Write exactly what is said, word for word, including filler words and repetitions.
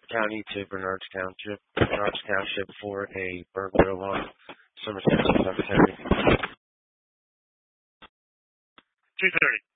County to Bernards Township, Bernards Township for a burglar alarm. Somerset, Suffolk County. two thirty.